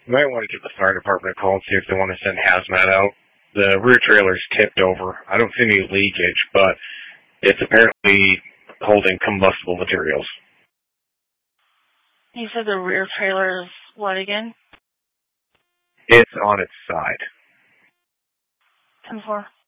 You might want to give the fire department a call and see if they want to send hazmat out. The rear trailer's tipped over. I don't see any leakage, but it's apparently holding combustible materials. You said the rear trailer is what again? It's on its side. 10-4.